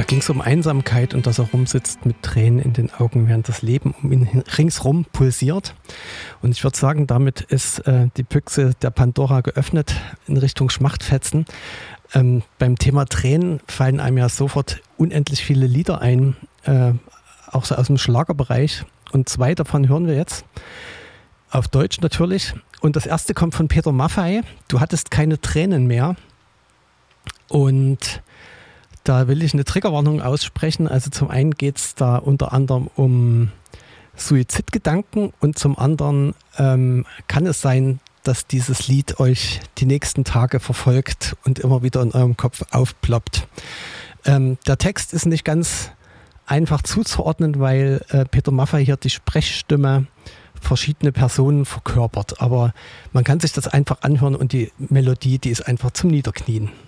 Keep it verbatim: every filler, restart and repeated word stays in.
ging es um Einsamkeit und dass er rumsitzt mit Tränen in den Augen, während das Leben um ihn ringsrum pulsiert. Und ich würde sagen, damit ist äh, die Büchse der Pandora geöffnet in Richtung Schmachtfetzen. Ähm, beim Thema Tränen fallen einem ja sofort unendlich viele Lieder ein, äh, auch so aus dem Schlagerbereich. Und zwei davon hören wir jetzt. Auf Deutsch natürlich. Und das erste kommt von Peter Maffay. Du hattest keine Tränen mehr. Und da will ich eine Triggerwarnung aussprechen. Also zum einen geht es da unter anderem um Suizidgedanken und zum anderen ähm, kann es sein, dass dieses Lied euch die nächsten Tage verfolgt und immer wieder in eurem Kopf aufploppt. Ähm, der Text ist nicht ganz einfach zuzuordnen, weil äh, Peter Maffay hier die Sprechstimme verschiedene Personen verkörpert. Aber man kann sich das einfach anhören und die Melodie, die ist einfach zum Niederknien.